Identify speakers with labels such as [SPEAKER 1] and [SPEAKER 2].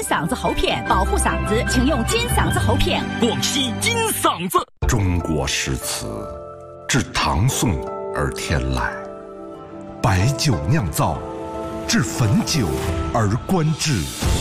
[SPEAKER 1] 嗓子喉片，保护嗓子，请用金嗓子喉片。
[SPEAKER 2] 广西金嗓子。
[SPEAKER 3] 中国诗词至唐宋而天来，白酒酿造，至汾酒而观致。